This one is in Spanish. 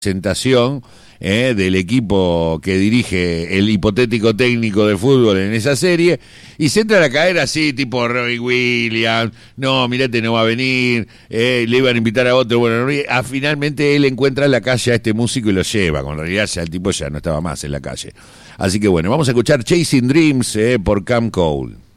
presentación del equipo que dirige el hipotético técnico de fútbol en esa serie, y se entran a caer así, tipo Robbie Williams, no, mirate, no va a venir, le iban a invitar a otro, bueno, finalmente él encuentra en la calle a este músico y lo lleva, cuando en realidad ya el tipo ya no estaba más en la calle. Así que bueno, vamos a escuchar Chasing Dreams por Cam Cole.